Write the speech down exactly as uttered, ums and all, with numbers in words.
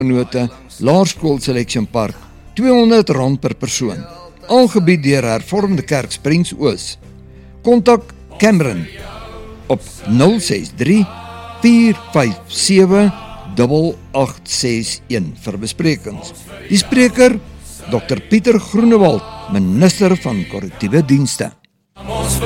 Leefgenote Laerskool Selection Park, tweehonderd rand per persoon. Aangebied deur Hervormde Kerk Springs Oos. Kontak Cameron op nul ses drie, vier vyf sewe, agt agt ses een vir besprekings. Die spreker, dokter Pieter Groenewald, minister van korrektiewe dienste.